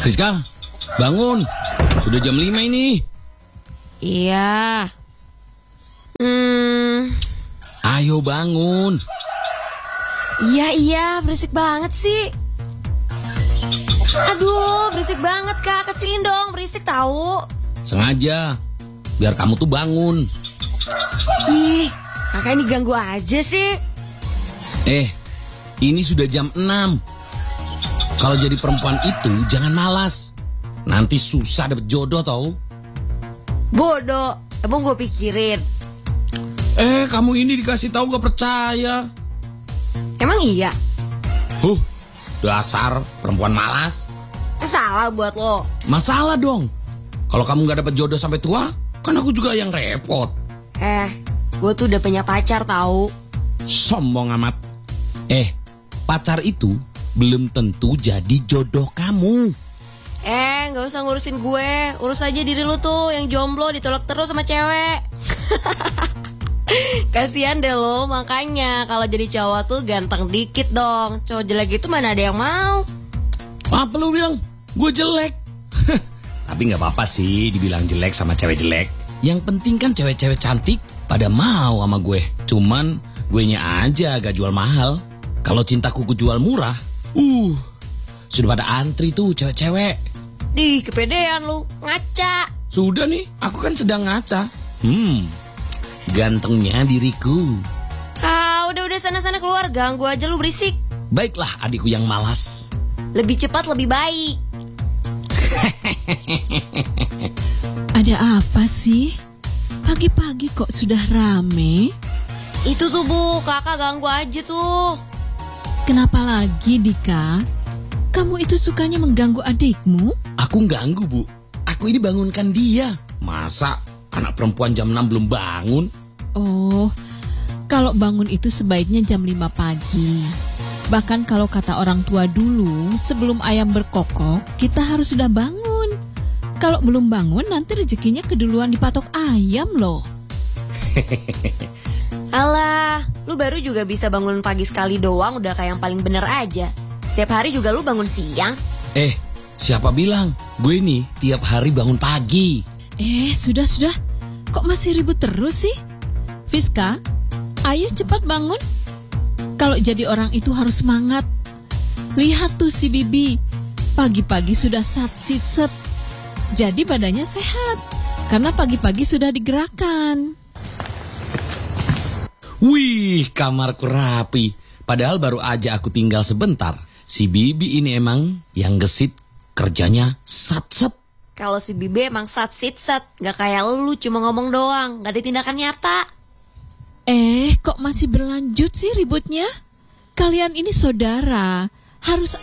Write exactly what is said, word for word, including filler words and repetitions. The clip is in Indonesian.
Friska, bangun. Sudah jam lima ini. Iya. Hmm. Ayo bangun. Iya, iya, berisik banget sih. Aduh, berisik banget Kak. Kecilin dong, berisik tahu. Sengaja, biar kamu tuh bangun. Ih, kakak ini ganggu aja sih. Eh, ini sudah jam enam. Kalau jadi perempuan itu jangan malas. Nanti susah dapet jodoh tau. Bodoh, emang gue pikirin. Eh, kamu ini dikasih tahu gak percaya. Emang iya? Huh, dasar perempuan malas. Salah buat lo. Masalah dong. Kalau kamu gak dapet jodoh sampai tua, kan aku juga yang repot. Eh, gue tuh udah punya pacar tahu. Sombong amat. Eh, pacar itu belum tentu jadi jodoh kamu. Eh, gak usah ngurusin gue. Urus aja diri lu tuh, yang jomblo ditolak terus sama cewek. Kasian deh lo, makanya kalau jadi cowok tuh ganteng dikit dong. Cowok jelek itu mana ada yang mau. Apa lu bilang? Gue jelek. Tapi gak apa-apa sih dibilang jelek sama cewek jelek. Yang penting kan cewek-cewek cantik pada mau sama gue. Cuman gue nya aja agak jual mahal. Kalau cintaku ku jual murah, uh, sudah pada antri tuh cewek-cewek. Dih, kepedean lu, ngaca. Sudah nih, aku kan sedang ngaca. Hmm, gantengnya diriku. Ah, udah-udah sana-sana keluar, ganggu aja lu berisik. Baiklah adikku yang malas. Lebih cepat lebih baik. Ada apa sih? Pagi-pagi kok sudah rame? Itu tuh Bu, kakak ganggu aja tuh. Kenapa lagi Dika? Kamu itu sukanya mengganggu adikmu? Aku ganggu Bu, aku ini bangunkan dia. Masa anak perempuan jam enam belum bangun? Oh, kalau bangun itu sebaiknya jam lima pagi. Bahkan kalau kata orang tua dulu, sebelum ayam berkokok, kita harus sudah bangun. Kalau belum bangun, nanti rezekinya keduluan dipatok ayam loh. Alah, lu baru juga bisa bangun pagi sekali doang, udah kayak yang paling bener aja. Setiap hari juga lu bangun siang. Eh, siapa bilang? Gue nih tiap hari bangun pagi. Eh, sudah-sudah. Kok masih ribut terus sih? Friska, ayo cepat bangun. Kalau jadi orang itu harus semangat. Lihat tuh si Bibi, pagi-pagi sudah sat-sit-set. Jadi badannya sehat, karena pagi-pagi sudah digerakkan. Wih, kamarku rapi. Padahal baru aja aku tinggal sebentar. Si Bibi ini emang yang gesit, kerjanya sat-set. Kalau si Bibi emang sat-sit-set, gak kayak lu cuma ngomong doang, gak ada tindakan nyata. Eh, kok masih berlanjut sih ributnya? Kalian ini saudara, harus